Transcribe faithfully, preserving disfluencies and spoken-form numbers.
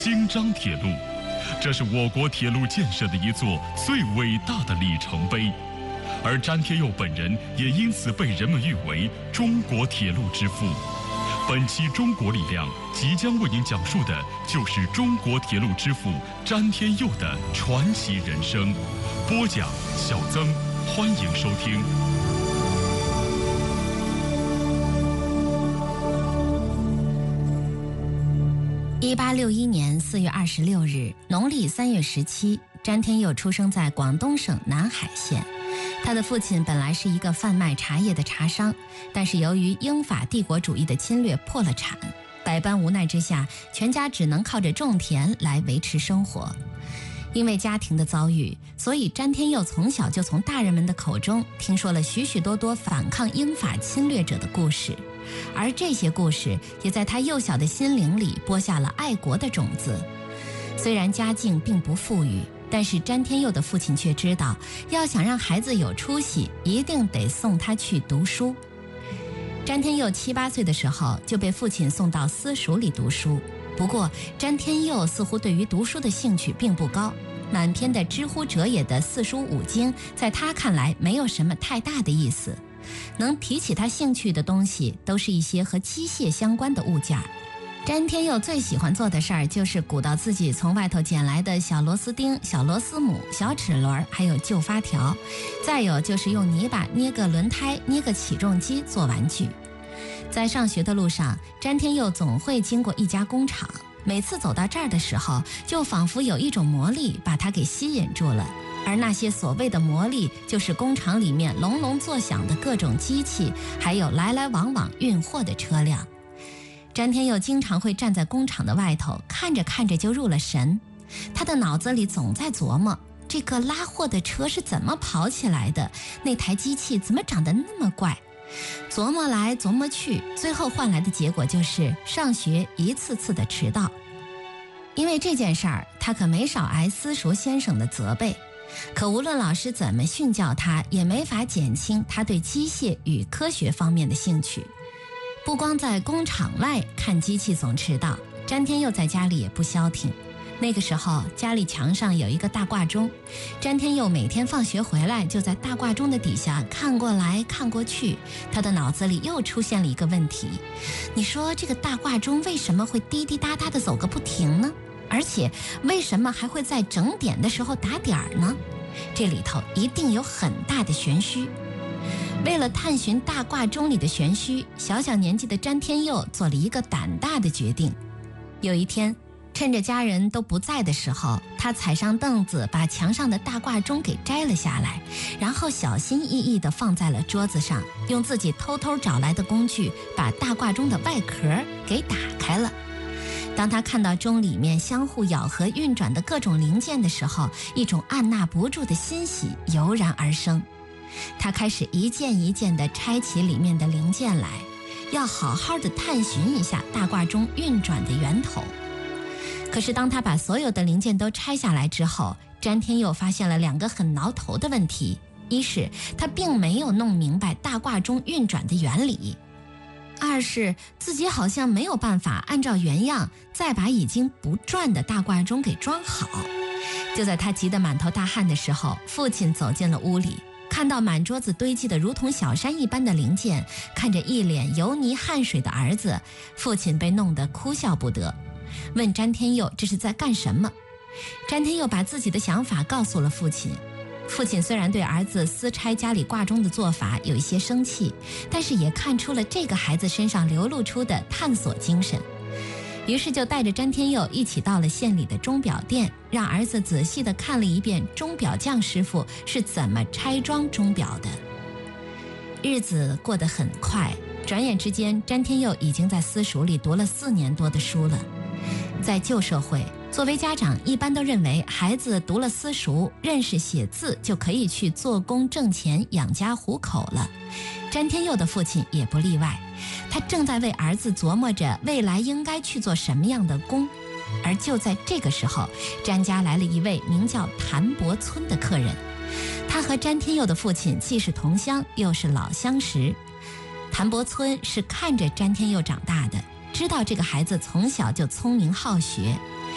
京张铁路，这是我国铁路建设的一座最伟大的里程碑，而詹天佑本人也因此被人们誉为中国铁路之父。本期中国力量即将为您讲述的就是中国铁路之父詹天佑的传奇人生。播讲小曾，欢迎收听。 一八六一年四月二十六日，农历三月十七，詹天佑出生在广东省南海县。他的父亲本来是一个贩卖茶叶的茶商，但是由于英法帝国主义的侵略破了产，百般无奈之下，全家只能靠着种田来维持生活。因为家庭的遭遇，所以詹天佑从小就从大人们的口中听说了许许多多反抗英法侵略者的故事，而这些故事也在他幼小的心灵里播下了爱国的种子。虽然家境并不富裕，但是詹天佑的父亲却知道，要想让孩子有出息，一定得送他去读书。詹天佑七八岁的时候就被父亲送到私塾里读书，不过詹天佑似乎对于读书的兴趣并不高，满篇的知乎者也的四书五经在他看来没有什么太大的意思，能提起他兴趣的东西都是一些和机械相关的物件。詹天佑最喜欢做的事儿就是鼓捣自己从外头捡来的小螺丝钉、小螺丝母、小齿轮，还有旧发条，再有就是用泥巴捏个轮胎、捏个起重机做玩具。在上学的路上，詹天佑总会经过一家工厂，每次走到这儿的时候，就仿佛有一种魔力把他给吸引住了，而那些所谓的魔力，就是工厂里面隆隆作响的各种机器，还有来来往往运货的车辆。詹天佑经常会站在工厂的外头，看着看着就入了神。他的脑子里总在琢磨，这个拉货的车是怎么跑起来的，那台机器怎么长得那么怪。琢磨来琢磨去，最后换来的结果就是上学一次次的迟到。因为这件事儿，他可没少挨私塾先生的责备，可无论老师怎么训教他，也没法减轻他对机械与科学方面的兴趣。不光在工厂外看机器总迟到，詹天佑在家里也不消停。那个时候家里墙上有一个大挂钟，詹天佑每天放学回来就在大挂钟的底下看过来看过去，他的脑子里又出现了一个问题，你说这个大挂钟为什么会滴滴答答的走个不停呢？而且为什么还会在整点的时候打点呢？这里头一定有很大的玄虚。为了探寻大挂钟里的玄虚，小小年纪的詹天佑做了一个胆大的决定。有一天，趁着家人都不在的时候，他踩上凳子，把墙上的大挂钟给摘了下来，然后小心翼翼地放在了桌子上，用自己偷偷找来的工具把大挂钟的外壳给打开了。当他看到钟里面相互咬合运转的各种零件的时候，一种按捺不住的欣喜油然而生。他开始一件一件地拆起里面的零件来，要好好地探寻一下大挂钟运转的源头。可是当他把所有的零件都拆下来之后，詹天佑发现了两个很挠头的问题。一是他并没有弄明白大挂钟运转的原理，二是自己好像没有办法按照原样再把已经不转的大挂钟给装好。就在他急得满头大汗的时候，父亲走进了屋里，看到满桌子堆积的如同小山一般的零件，看着一脸油泥汗水的儿子，父亲被弄得哭笑不得，问詹天佑这是在干什么。詹天佑把自己的想法告诉了父亲。父亲虽然对儿子私拆家里挂钟的做法有一些生气，但是也看出了这个孩子身上流露出的探索精神，于是就带着詹天佑一起到了县里的钟表店，让儿子仔细地看了一遍钟表匠师傅是怎么拆装钟表的。日子过得很快，转眼之间詹天佑已经在私塾里读了四年多的书了。在旧社会，作为家长一般都认为孩子读了私塾，认识写字就可以去做工挣钱养家糊口了。詹天佑的父亲也不例外，他正在为儿子琢磨着未来应该去做什么样的工。而就在这个时候，詹家来了一位名叫谭伯村的客人，他和詹天佑的父亲既是同乡又是老相识。谭伯村是看着詹天佑长大的，知道这个孩子从小就聪明好学，